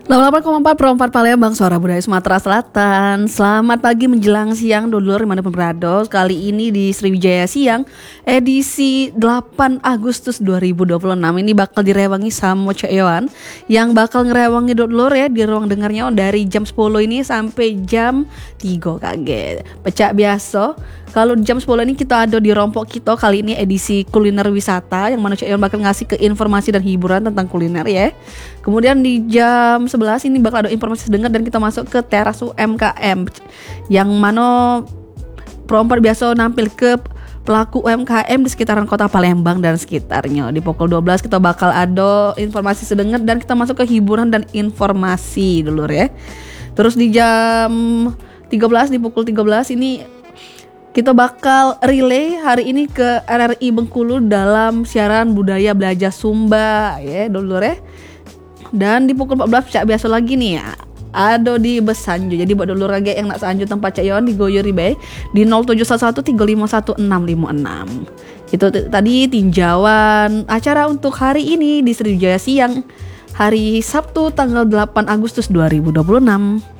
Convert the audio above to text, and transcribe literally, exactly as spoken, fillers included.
delapan puluh delapan koma empat Pro empat Palembang, suara budaya Sumatera Selatan. Selamat pagi menjelang siang dulur dimanapun berada. Kali ini di Sriwijaya Siang edisi delapan Agustus dua ribu dua puluh enam ini bakal direwangi sama Cak Yohan, yang bakal ngerewangi dulur ya di ruang dengarnya dari jam sepuluh ini sampai jam tiga. Kaget pecah biasa. Kalau jam sepuluh ini kita ada di rompok kita, kali ini edisi kuliner wisata, yang mana Cak Yohan bakal ngasih ke informasi dan hiburan tentang kuliner ya. Kemudian di jam sebelas ini bakal ada informasi sedengar dan kita masuk ke teras U M K M, yang mana perompat biasa nampil ke pelaku U M K M di sekitaran kota Palembang dan sekitarnya. Di pukul dua belas kita bakal ada informasi sedengar dan kita masuk ke hiburan dan informasi dulur ya. Terus di jam tiga belas, di pukul tiga belas ini kita bakal relay hari ini ke R R I Bengkulu dalam siaran budaya belajar Sumba ya dulur ya. Dan di pukul empat belas cak biasa lagi nih ya, ada di Besanju. Jadi buat dulur lagi yang nak sanju tempat Cak Yohan di Goyori Bay di nol tujuh satu satu tiga lima satu enam lima enam. Itu t- tadi tinjauan acara untuk hari ini di Sriwijaya Siang hari Sabtu tanggal delapan Agustus dua ribu dua puluh enam.